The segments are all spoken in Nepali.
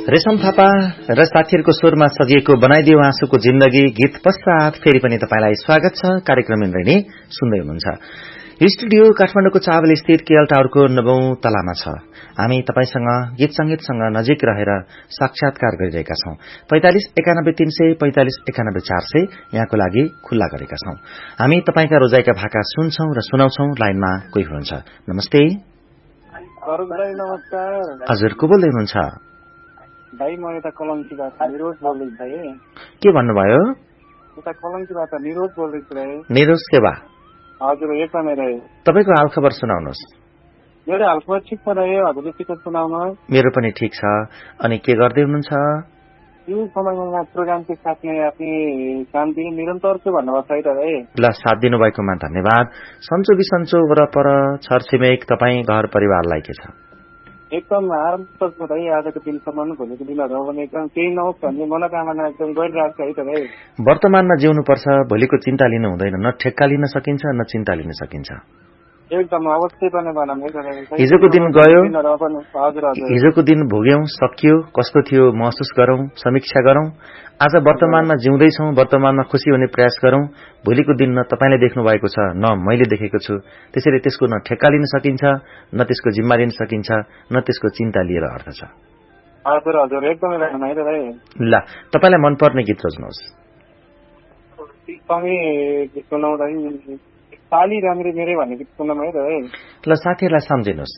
रेशम थापा र साथीहरूको स्वरमा सजिएको बनाइदियो आँसुको जिन्दगी गीत पश्चात फेरि पनि तपाईलाई स्वागत छ। कार्यक्रम इन्द्रणी सुन्दै हुनुहुन्छ। यो स्टुडियो काठमाडौँको चावल स्थित केएल टावरको 9औं तलामा छ। हामी तपाईसँग गीत संगीतसँग नजिक रहेर साक्षात्कार गरिरहेका छौं। 45 91 300 45 91 400 यहाँको लागि खुल्ला गरेका छौं। हामी तपाईका रोजाइका भाका सुन्छौं र सुनाउँछौं। लाइनमा कोही हुनुहुन्छ। नमस्ते। हजुर, को बोल्दै हुनुहुन्छ? भाइ म यता कलङ्कीबाट निरोज बोल्दैछु भाइ। के भन्नुभयो? यता कलङ्कीबाट निरोज बोल्दैछु भाइ। निरोज सेवा। हजुर, एकदमै भाइ। तपाईको हालखबर सुनाउनुहोस्। मेरो हालखबर ठिक छ भाइ, हजुरले के सुनाउनुहोस्? मेरो पनि ठिक छ। अनि के गर्दै हुनुहुन्छ? यो समयमा प्रोग्रामको साथमा आफ्नै काम दिनु निरन्तर छु भन्नुभएको छ भाइ। ल, साथ दिनुभएकोमा धन्यवाद। सन्चो बिसन्चो वरपर छरछिमेक तपाईँ घर परिवारलाई के छ? एकदम आराम छ भाइ। आजको दिनसम्म भोलिको दिनहरू पनि एकदम केही नहोस् भन्ने मनोकामना एकदम गरिरहेको छ है त भाइ। वर्तमानमा जिउनुपर्छ, भोलिको चिन्ता लिनु हुँदैन। न ठेक्का लिन सकिन्छ न चिन्ता लिन सकिन्छ। एकदम अवश्य पनि बनाम है त। हिजोको दिन गयो, हजुर हजुर, हिजोको दिन भोग्यौं, सकियो, कस्तो थियो महसुस गरौं, समीक्षा गरौं। आज वर्तमानमा जिउँदैछौं, वर्तमानमा खुशी हुने प्रयास गरौं। भोलिको दिन न तपाईले देख्नु भएको छ न मैले देखेको छु, त्यसैले त्यसको न ठेक्का लिन सकिन्छ न त्यसको जिम्मा लिन सकिन्छ न त्यसको चिन्ता लिएर अर्थ छ। हजुर हजुर, एकदमै भाइ। ल, तपाईलाई मनपर्ने गीत रोज्नुहोस्। साली राम्री मेरै भन्ने गीत सुन्नु है त भाइ। ल, साथीहरूलाई सम्झिनुहोस्।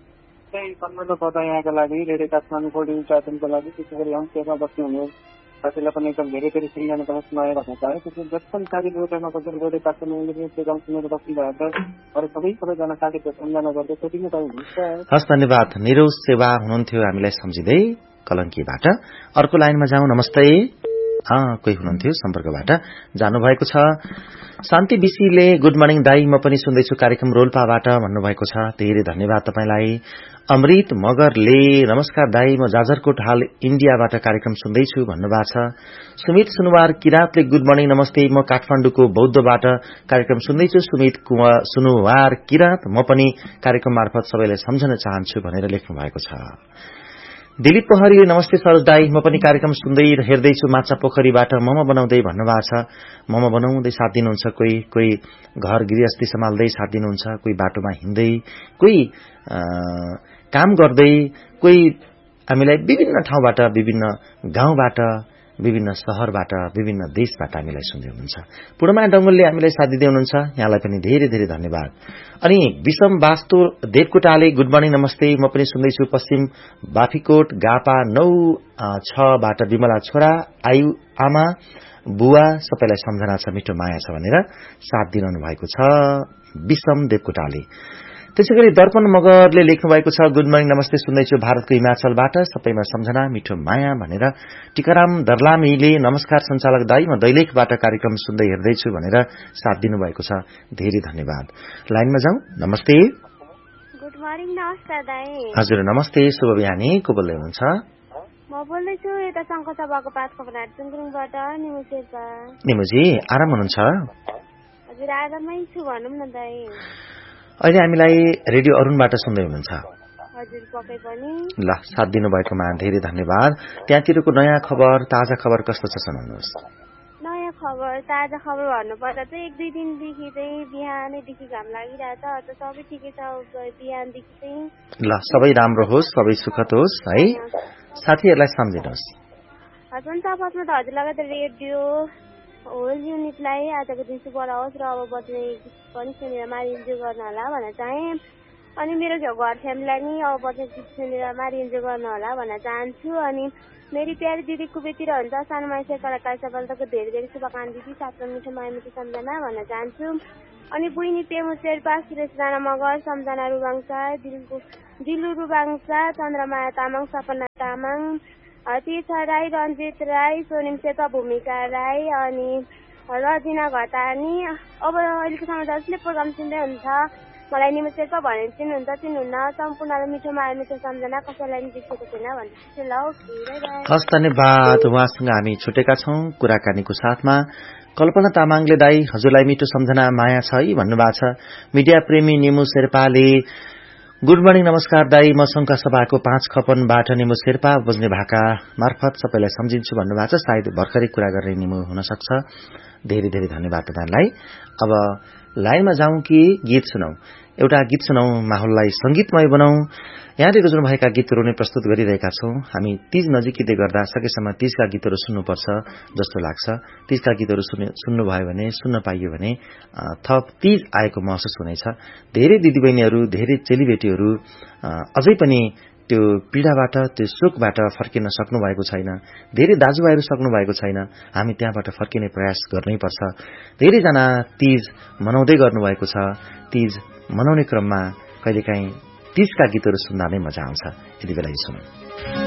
यहाँको लागि रेडियो काठमाडौँ कोल्ड चाटनको लागि त्यसै गरी होमस्टेमा बस्नुहुने साथीलाई पनि एकदम धेरै धेरै सुन्ने सुनाए भन्न चाहे। त्यसपछि जति पनि साथी रोडमा बसेर रेडियो काठमाडौँ प्रोग्राम सुनेर बस्नुभएको छ अरू सबैजना साथीहरू सम्झना गर्दै त्यति नै हुन्छ। हस्, धन्यवाद। निरोज सेवा हुनुहुन्थ्यो हामीलाई सम्झिँदै कलङ्कीबाट। अर्को लाइनमा जाउँ। नमस्ते। कोही हुनुहुन्थ्यो सम्पर्कबाट जानुभएको छ। शान्ति बिसीले गुड मर्निङ दाई, म पनि सुन्दैछु कार्यक्रम रोल्पाबाट भन्नुभएको छ। धेरै धन्यवाद तपाईलाई। अमृत मगरले नमस्कार दाई, म जाजरकोट हाल इन्डियाबाट कार्यक्रम सुन्दैछु भन्नुभएको छ। सुमित सुनुवार किरातले गुड मर्निङ नमस्ते, म काठमाडौँको बौद्धबाट कार्यक्रम सुन्दैछु। सुमित सुनुवार किरात, म पनि कार्यक्रम मार्फत सबैलाई सम्झन चाहन्छु भनेर लेख्नु भएको छ। दिलीप पहरीले नमस्ते सरोज दाई, म पनि कार्यक्रम सुन्दै हेर्दैछु माछा पोखरीबाट मोमो बनाउँदै भन्नुभएको छ। मोमो बनाउँदै साथ दिनुहुन्छ, कोही घर गृहस्थी सम्हाल्दै साथ दिनुहुन्छ, कोही बाटोमा हिँड्दै, कोही काम गर्दै, कोही हामीलाई विभिन्न ठाउँबाट, विभिन्न गाउँबाट, विभिन्न शहरबाट, विभिन्न देशबाट हामीलाई सुन्दै हुनुहुन्छ। पूर्णमाया डंगोलले हामीलाई साथ दिँदै हुनुहुन्छ, यहाँलाई पनि धेरै धेरै धन्यवाद। अनि विषम वास्तु देवकोटाले गुड मर्निङ नमस्ते, म पनि सुन्दैछु पश्चिम बाफीकोट गापा 9-6बाट विमला छोरा आयु आमा बुवा सबैलाई सम्झना छ, मिठो माया छ भनेर साथ दिनु भएको छ विषम देवकोटाले। त्यसैगरी दर्पण मगरले लेख्नु भएको छ गुड मर्निङ नमस्ते, सुन्दैछु भारतको हिमाचलबाट, सबैमा सम्झना मिठो माया भनेर। टिकाराम दर्लामीले नमस्कार सञ्चालक दाई, म दैलेखबाट कार्यक्रम सुन्दै हेर्दैछु भनेर साथ दिनुभएको छ। धेरै धन्यवाद। लाइनमा जाउँ। नमस्ते। Good morning. नमस्कार दाई। हजुर नमस्ते, शुभ बिहानी। को बोल्दै हुनुहुन्छ? म बोल्दैछु यता शङ्करसभाको पाठकबाट चुङबाट निमु शेर्पा। निमुजी आराम हुनुहुन्छ? हजुर आरामै छु भनौँ न दाई। अहिले हामीलाई रेडियो अरुणबाट सुन्दै हुनुहुन्छ? हजुर पक्कै पनि। ल, साथ दिनुभएकोमा धेरै धन्यवाद। त्यहाँतिरको नयाँ खबर ताजा खबर कस्तो छ सुनाउनुहोस्। नयाँ खबर ताजा खबर भन्नुपर्दा चाहिँ 1-2 दिनदेखि चाहिँ बिहानैदेखि घाम लागिरहेछ। त सबै ठिकै छ बिहानदेखि चाहिँ। ल, सबै राम्रो होस्, सबै सुखद होस् है। साथीहरूलाई सम्झिनुहोस्। हजुर फर्स्टमा त हजुरलाई त रेडियो होल युनिटलाई आजको दिन शुभ रहोस् र अब बज्ने गीत पनि सुनेर मारी इन्जोय गर्नु होला भन्न चाहे। अनि मेरो घर फ्यामिलीलाई नि अब बज्ने गीत सुनेर मारी इन्जोय गर्नु होला भन्न चाहन्छु। अनि मेरी प्यारी दिदी कुबेतिर हुन्छ सानो मान्छे कलाकार सबैको धेरै धेरै शुभकामना साथमा मिठो माया मिठो सम्झना भन्न चाहन्छु। अनि बुइनी पेमु शेर्पा, सुरेश राणा मगर, सम्झना रुबाङ्सा, दिलु रुबाङ्सा, चन्द्रमाया तामाङ, सपना तामाङ, तीर्थ राई, रञ्जित राई, सोनिम शेर्पा, भूमिका राई अनि रजिना घतानी। अब अहिलेको समय जसले प्रोग्राम सुन्दै हुन्छ मलाई निमु शेर्पा भनेर चिन्नुहुन्छ चिन्नुहुन्न, सम्पूर्णलाई मिठो माया मिठो सम्झना, कसैलाई पनि बिर्सेको छैन भन्छु। ल हस्, धन्यवाद। उहाँसँग हामी छुटेका छौं कुराकानीको साथमा। कल्पना तामाङले दाई हजुरलाई मिठो सम्झना माया छ है भन्नुभएको छ। मिडिया प्रेमी निमु शेर्पाले गुड मर्निङ नमस्कार दाई, म शंका सभाको 5 खपनबाट निमु शेर्पा बुझ्ने भाका मार्फत सबैलाई सम्झिन्छु भन्नुभएको छ। सायद भर्खरै कुरा गर्ने निमु हुन सक्छ। धेरै धेरै धन्यवाद तपाईलाई। अब लाइनमा जाउँ कि गीत सुनौ? एउटा गीत सुनौ, माहौललाई संगीतमय बनाऊ। यहाँले रोज्नुभएका गीतहरू नै प्रस्तुत गरिरहेका छौं। हामी तीज नजिकै गर्दा सकेसम्म तीजका गीतहरू सुन्नुपर्छ जस्तो लाग्छ। तीजका गीतहरू सुन्नुभयो भने, सुन्न पाइयो भने थप तीज आएको महसुस हुनेछ। धेरै दिदीबहिनीहरू, धेरै चेलीबेटीहरू अझै पनि त्यो पीडाबाट, त्यो शोकबाट फर्किन सक्नु भएको छैन। धेरै दाजुभाइहरू सक्नु भएको छैन। हामी त्यहाँबाट फर्किने प्रयास गर्नैपर्छ। धेरैजना तीज मनाउँदै गर्नुभएको छ। तीज मनाउने क्रममा कहिलेकाहीँ तीजका गीतहरू सुन्दा नै मजा आउँछ। यति बेला यो सुनौं।